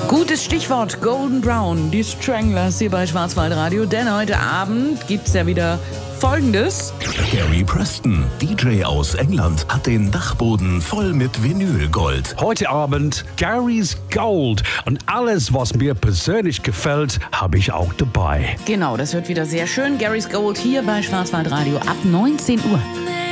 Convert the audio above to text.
Gutes Stichwort, Golden Brown, die Stranglers hier bei Schwarzwaldradio. Denn heute Abend gibt's ja wieder Folgendes. Gary Preston, DJ aus England, hat den Dachboden voll mit Vinylgold. Heute Abend Gary's Gold. Und alles, was mir persönlich gefällt, habe ich auch dabei. Genau, das wird wieder sehr schön. Gary's Gold hier bei Schwarzwaldradio ab 19 Uhr.